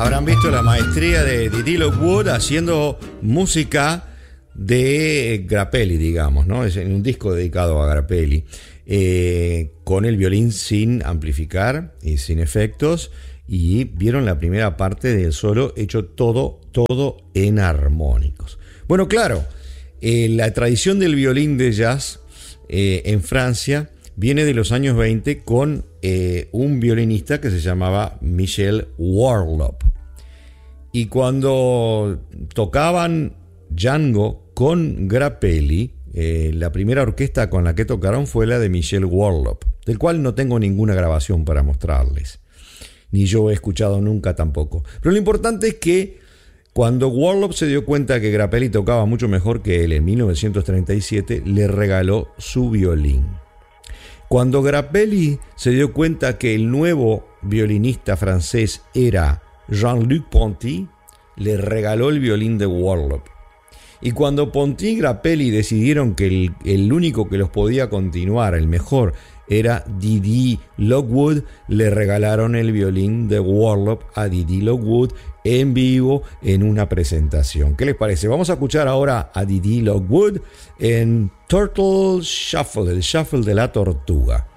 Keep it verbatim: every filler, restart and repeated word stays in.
Habrán visto la maestría de Didi Lockwood haciendo música de Grappelli, digamos, ¿no? Es en un disco dedicado a Grappelli, eh, con el violín sin amplificar y sin efectos, y vieron la primera parte del solo hecho todo, todo en armónicos. Bueno, claro, eh, la tradición del violín de jazz eh, en Francia viene de los años veinte con eh, un violinista que se llamaba Michel Warlop. Y cuando tocaban Django con Grappelli, eh, la primera orquesta con la que tocaron fue la de Michel Warlop, del cual no tengo ninguna grabación para mostrarles, ni yo he escuchado nunca tampoco. Pero lo importante es que cuando Warlop se dio cuenta que Grappelli tocaba mucho mejor que él en mil novecientos treinta y siete, le regaló su violín. Cuando Grappelli se dio cuenta que el nuevo violinista francés era Jean-Luc Ponty, le regaló el violín de Warlop. Y cuando Ponty y Grappelli decidieron que el, el único que los podía continuar, el mejor, era Didi Lockwood, le regalaron el violín de Warlop a Didi Lockwood en vivo en una presentación. ¿Qué les parece? Vamos a escuchar ahora a Didi Lockwood en Turtle Shuffle, el shuffle de la tortuga.